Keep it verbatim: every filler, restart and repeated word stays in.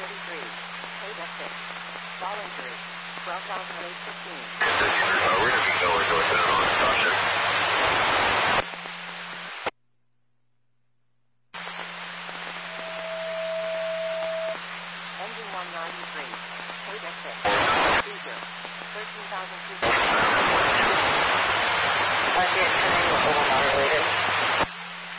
thirty-three. K six. Ball injury. twelve thousand eight fifteen. Uh, we're going to be going north and on caution. Engine one ninety-three. K six. Diesel.